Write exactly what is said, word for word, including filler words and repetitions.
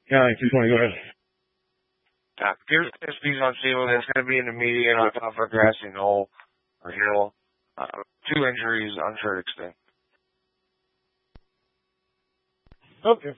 Yeah, two twenty, go ahead. Uh, Pierce speaks on Steele that's going to be in the media on top of a grassy knoll or hill. Uh, two injuries, unsure extent. Okay.